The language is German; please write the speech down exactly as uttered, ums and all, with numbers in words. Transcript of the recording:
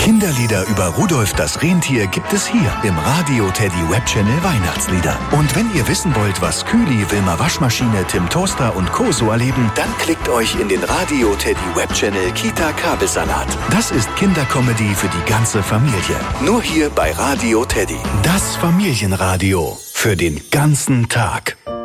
Kinderlieder über Rudolf das Rentier gibt es hier im Radio Teddy Webchannel Weihnachtslieder. Und wenn ihr wissen wollt, was Kühli, Wilma Waschmaschine, Tim Toaster und Co. so erleben, dann klickt euch in den Radio Teddy Webchannel Kita Kabelsalat. Das ist Kindercomedy für die ganze Familie. Nur hier bei Radio Teddy. Das Familienradio für den ganzen Tag.